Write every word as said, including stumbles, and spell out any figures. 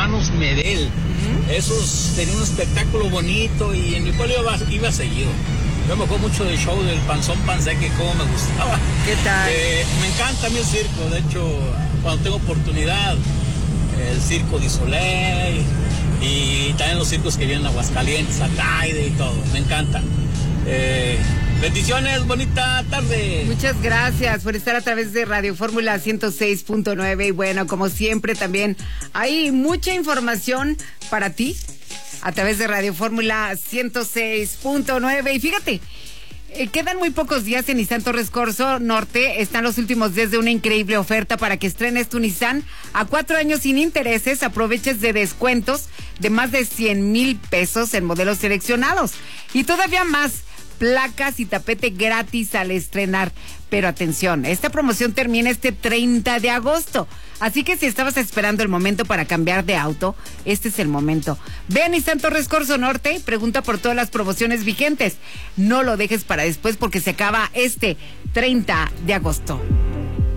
hermanos Medel. Uh-huh. Esos tenían un espectáculo bonito y en mi pueblo iba, iba seguido. Yo me acuerdo mucho del show del Panzón Panseque, como me gustaba. ¿Qué tal? Eh, me encanta a mí el circo, de hecho, cuando tengo oportunidad, el Circo de Soleil y también los circos que vienen a Aguascalientes, a Taide y todo, me encanta. Eh, bendiciones, bonita tarde. Muchas gracias por estar a través de Radio Fórmula ciento seis punto nueve y bueno, como siempre también hay mucha información para ti a través de Radio Fórmula ciento seis punto nueve y fíjate, eh, quedan muy pocos días en Nissan Torres Corzo Norte, están los últimos días de una increíble oferta para que estrenes tu Nissan a cuatro años sin intereses, aproveches de descuentos de más de cien mil pesos en modelos seleccionados y todavía más, placas y tapete gratis al estrenar. Pero atención, esta promoción termina este treinta de agosto. Así que si estabas esperando el momento para cambiar de auto, este es el momento. Ve a Nissan Torres Corzo Norte y pregunta por todas las promociones vigentes. No lo dejes para después porque se acaba este treinta de agosto.